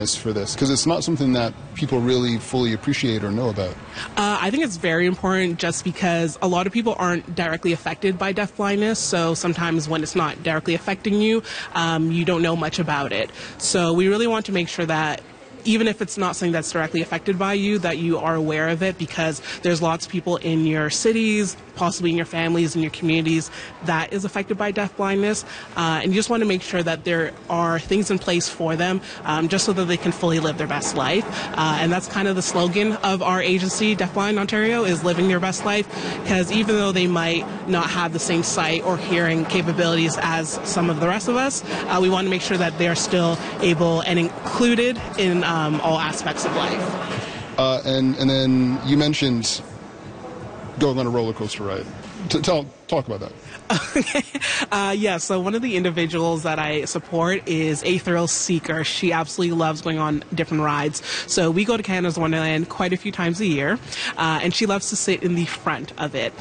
for this? Because it's not something that people really fully appreciate or know about. I think it's very important just because a lot of people aren't directly affected by deafblindness. So sometimes when it's not directly affecting you, you don't know much about it. So we really want to make sure that even if it's not something that's directly affected by you, that you are aware of it, because there's lots of people in your cities, possibly in your families, in your communities, that is affected by deafblindness. And you just want to make sure that there are things in place for them, just so that they can fully live their best life. And that's kind of the slogan of our agency, Deafblind Ontario, is living your best life, because even though they might not have the same sight or hearing capabilities as some of the rest of us, we want to make sure that they are still able and included in all aspects of life. And then you mentioned going on a roller coaster ride. Talk about that. Okay. Yeah, so one of the individuals that I support is a thrill seeker. She absolutely loves going on different rides. So we go to Canada's Wonderland quite a few times a year, and she loves to sit in the front of it.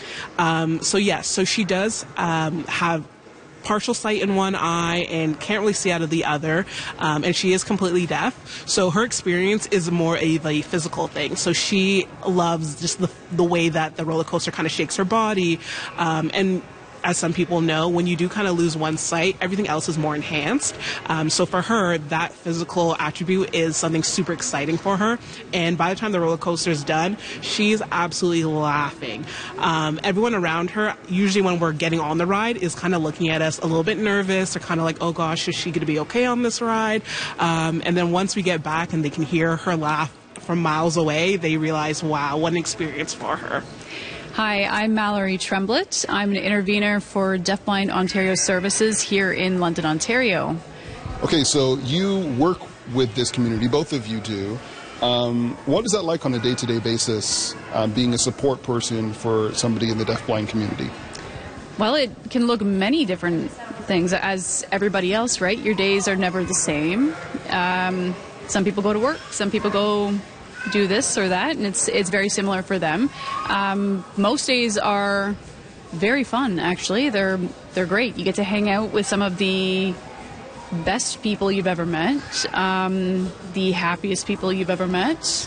So she does have partial sight in one eye and can't really see out of the other, and she is completely deaf. So her experience is more of a physical thing. So she loves just the way that the roller coaster kind of shakes her body, and as some people know, when you do kind of lose one sight, everything else is more enhanced. So for her, that physical attribute is something super exciting for her. And by the time the roller coaster is done, she's absolutely laughing. Everyone around her, usually when we're getting on the ride, is kind of looking at us a little bit nervous. They're kind of like, oh gosh, is she going to be okay on this ride? And then once we get back and they can hear her laugh from miles away, they realize, wow, what an experience for her. Hi, I'm Mallory Tremblett. I'm an intervener for Deafblind Ontario Services here in London, Ontario. Okay, so you work with this community, both of you do. What is that like on a day-to-day basis, being a support person for somebody in the deafblind community? Well, it can look many different things, as everybody else, right? Your days are never the same. Some people go to work, some people go do this or that, and it's very similar for them. Most days are very fun, actually. They're great. You get to hang out with some of the best people you've ever met, the happiest people you've ever met,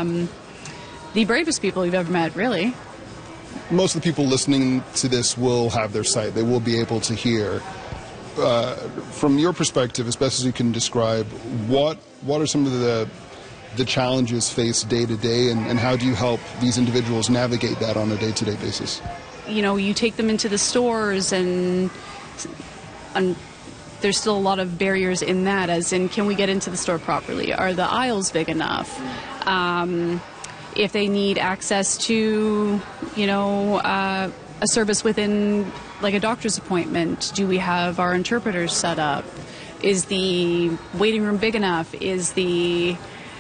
the bravest people you've ever met, really. Most of the people listening to this will have their sight. They will be able to hear. From your perspective, as best as you can describe, what are some of the challenges faced day to day, and how do you help these individuals navigate that on a day-to-day basis? You know, you take them into the stores, and there's still a lot of barriers in that, as in, can we get into the store properly? Are the aisles big enough? If they need access to, a service within, like a doctor's appointment, do we have our interpreters set up? Is the waiting room big enough? Is the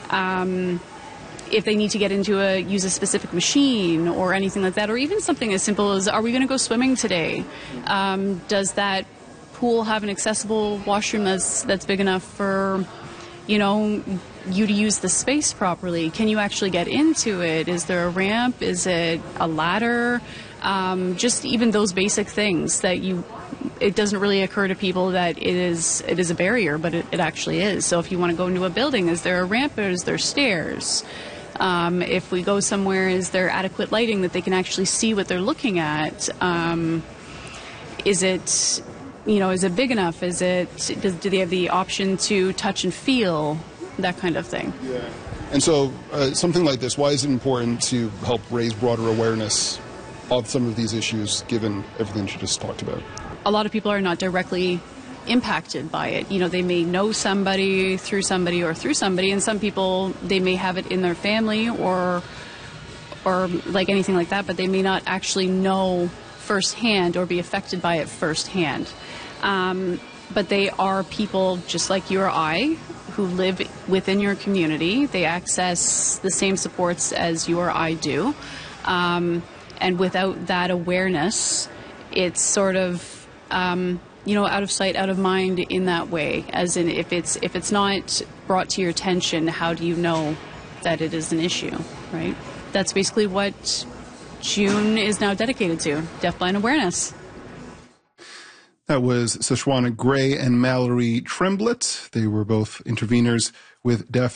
if they need to get into use a specific machine or anything like that, or even something as simple as, are we going to go swimming today? Does that pool have an accessible washroom that's big enough for, you to use the space properly? Can you actually get into it? Is there a ramp? Is it a ladder? Just even those basic things that it doesn't really occur to people that it is a barrier, but it actually is. So if you want to go into a building, is there a ramp or is there stairs? If we go somewhere, is there adequate lighting that they can actually see what they're looking at? Is it big enough? Do they have the option to touch and feel? That kind of thing. Yeah. And so something like this, why is it important to help raise broader awareness of some of these issues, given everything you just talked about? A lot of people are not directly impacted by it. They may know somebody, or through somebody, and some people, they may have it in their family or like anything like that, but they may not actually know firsthand or be affected by it firsthand. But they are people just like you or I who live within your community. They access the same supports as you or I do. And without that awareness, it's sort of out of sight, out of mind in that way. As in, if it's not brought to your attention, how do you know that it is an issue, right? That's basically what June is now dedicated to, deafblind awareness. That was Sashwana Gray and Mallory Tremblett. They were both interveners with deaf